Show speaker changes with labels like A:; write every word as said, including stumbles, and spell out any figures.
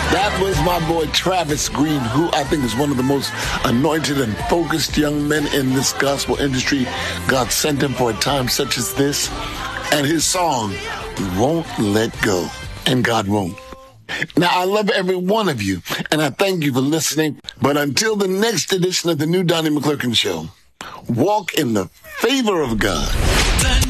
A: That was my boy Travis Green, who I think is one of the most anointed and focused young men in this gospel industry. God sent him for a time such as this. And his song, Won't Let Go. And God won't. Now, I love every one of you, and I thank you for listening. But until the next edition of the new Donnie McClurkin Show, walk in the favor of God.